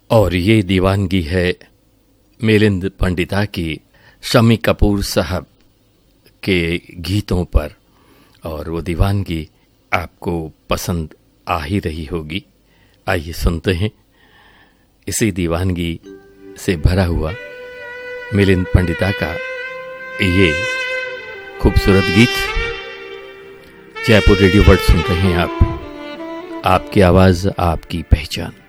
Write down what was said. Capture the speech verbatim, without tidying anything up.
और ये दीवानगी है मिलिंद पंडिता की शम्मी कपूर साहब के गीतों पर, और वो दीवानगी आपको पसंद आ ही रही होगी। आइए सुनते हैं इसी दीवानगी से भरा हुआ मिलिंद पंडिता का ये खूबसूरत गीत। जयपुर रेडियो वर्ल्ड सुन रहे हैं आप, आपकी आवाज आपकी पहचान।